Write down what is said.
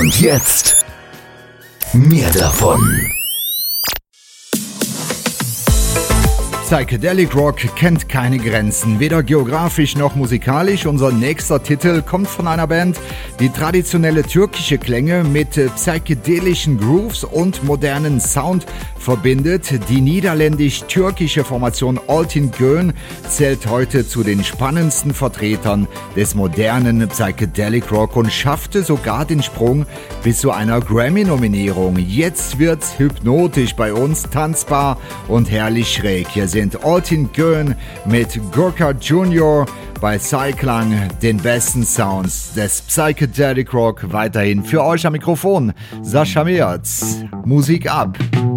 Und jetzt mehr davon. Psychedelic Rock kennt keine Grenzen, weder geografisch noch musikalisch. Unser nächster Titel kommt von einer Band, die traditionelle türkische Klänge mit psychedelischen Grooves und modernen Sound verbindet. Die niederländisch-türkische Formation Altin Gön zählt heute zu den spannendsten Vertretern des modernen Psychedelic Rock und schaffte sogar den Sprung bis zu einer Grammy-Nominierung. Jetzt wird's hypnotisch bei uns, tanzbar und herrlich schräg. Hier sind Altin Gön mit Gurka Junior bei Psyklang, den besten Sounds des Psychedelic Rock. Weiterhin für euch am Mikrofon Sascha Merz. Musik ab!